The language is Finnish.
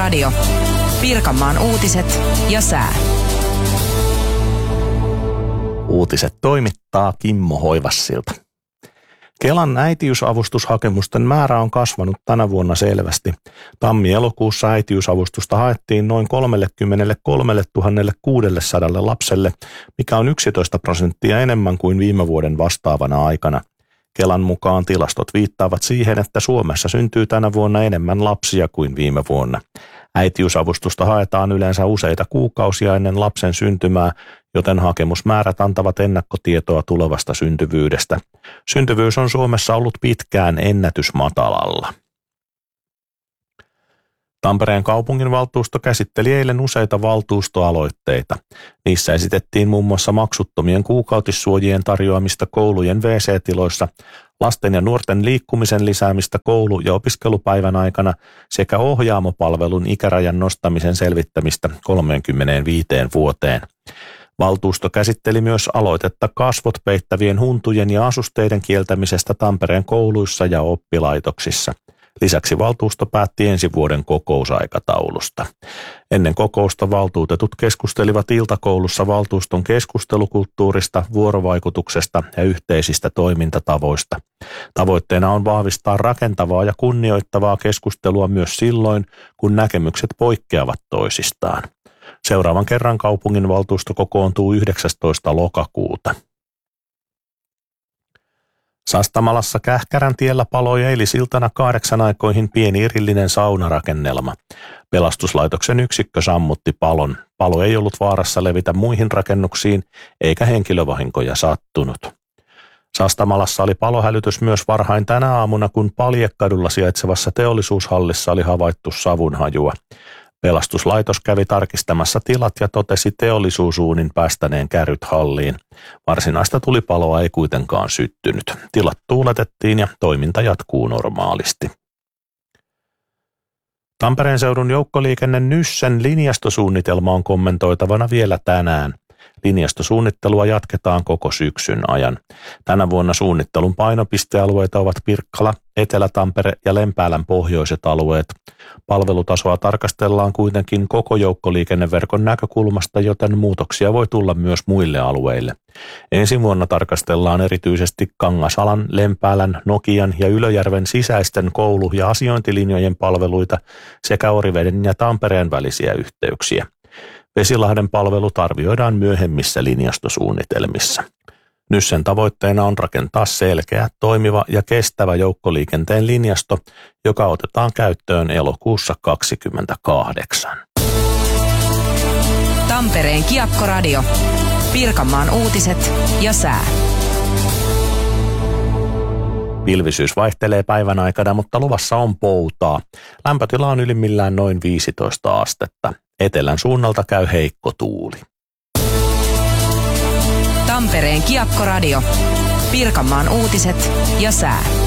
Kiekko-radio. Pirkanmaan uutiset ja sää. Uutiset toimittaa Kimmo Hoivassilta. Kelan äitiysavustushakemusten määrä on kasvanut tänä vuonna selvästi. Tammi-elokuussa äitiysavustusta haettiin noin 33 600 lapselle, mikä on 11% enemmän kuin viime vuoden vastaavana aikana. Kelan mukaan tilastot viittaavat siihen, että Suomessa syntyy tänä vuonna enemmän lapsia kuin viime vuonna. Äitiysavustusta haetaan yleensä useita kuukausia ennen lapsen syntymää, joten hakemusmäärät antavat ennakkotietoa tulevasta syntyvyydestä. Syntyvyys on Suomessa ollut pitkään ennätysmatalalla. Tampereen kaupunginvaltuusto käsitteli eilen useita valtuustoaloitteita. Niissä esitettiin muun muassa maksuttomien kuukautissuojien tarjoamista koulujen WC-tiloissa, lasten ja nuorten liikkumisen lisäämistä koulu- ja opiskelupäivän aikana sekä ohjaamopalvelun ikärajan nostamisen selvittämistä 35 vuoteen. Valtuusto käsitteli myös aloitetta kasvot peittävien huntujen ja asusteiden kieltämisestä Tampereen kouluissa ja oppilaitoksissa. Lisäksi valtuusto päätti ensi vuoden kokousaikataulusta. Ennen kokousta valtuutetut keskustelivat iltakoulussa valtuuston keskustelukulttuurista, vuorovaikutuksesta ja yhteisistä toimintatavoista. Tavoitteena on vahvistaa rakentavaa ja kunnioittavaa keskustelua myös silloin, kun näkemykset poikkeavat toisistaan. Seuraavan kerran kaupunginvaltuusto kokoontuu 19. lokakuuta. Sastamalassa Kähkäräntiellä paloi eilisiltana 8 aikoihin pieni erillinen saunarakennelma. Pelastuslaitoksen yksikkö sammutti palon. Palo ei ollut vaarassa levitä muihin rakennuksiin eikä henkilövahinkoja sattunut. Sastamalassa oli palohälytys myös varhain tänä aamuna, kun Paljekadulla sijaitsevassa teollisuushallissa oli havaittu savunhajua. Pelastuslaitos kävi tarkistamassa tilat ja totesi teollisuusuunin päästäneen käryt halliin. Varsinaista tulipaloa ei kuitenkaan syttynyt. Tilat tuuletettiin ja toiminta jatkuu normaalisti. Tampereen seudun joukkoliikenne Nyssen linjastosuunnitelma on kommentoitavana vielä tänään. Linjastosuunnittelua jatketaan koko syksyn ajan. Tänä vuonna suunnittelun painopistealueita ovat Pirkkala, Etelä-Tampere ja Lempäälän pohjoiset alueet. Palvelutasoa tarkastellaan kuitenkin koko joukkoliikenneverkon näkökulmasta, joten muutoksia voi tulla myös muille alueille. Ensi vuonna tarkastellaan erityisesti Kangasalan, Lempäälän, Nokian ja Ylöjärven sisäisten koulu- ja asiointilinjojen palveluita sekä Oriveden ja Tampereen välisiä yhteyksiä. Vesilahden palvelut arvioidaan myöhemmissä linjastosuunnitelmissa. Nyssen tavoitteena on rakentaa selkeä, toimiva ja kestävä joukkoliikenteen linjasto, joka otetaan käyttöön elokuussa 2028. Tampereen Kiekko-radio. Pirkanmaan uutiset ja sää. Pilvisyys vaihtelee päivän aikana, mutta luvassa on poutaa. Lämpötila on ylimmillään noin 15 astetta. Etelän suunnalta käy heikko tuuli. Tampereen Kiekko-radio. Pirkanmaan uutiset ja sää.